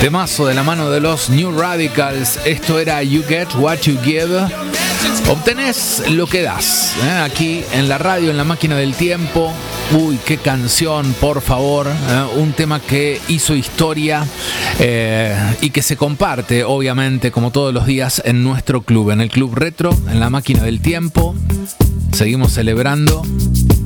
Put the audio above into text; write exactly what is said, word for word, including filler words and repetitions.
Temazo de la mano de los New Radicals. Esto era You Get What You Give. Obtenés lo que das, ¿eh? Aquí en la radio, en la máquina del tiempo. Uy, qué canción, por favor, ¿eh? Un tema que hizo historia eh, y que se comparte, obviamente, como todos los días, en nuestro club, en el Club Retro, en la máquina del tiempo. Seguimos celebrando